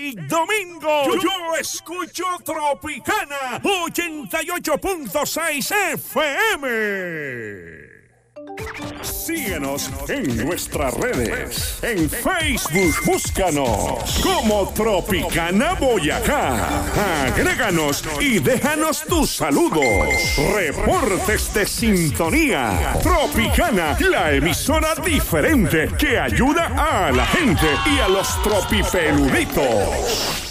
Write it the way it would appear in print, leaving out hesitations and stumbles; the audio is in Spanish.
el domingo yo escucho Tropicana 88.6 FM. Síguenos en nuestras redes. En Facebook, búscanos como Tropicana Boyacá. Agréganos y déjanos tus saludos. Reportes de sintonía. Tropicana, la emisora diferente que ayuda a la gente y a los tropipeluditos.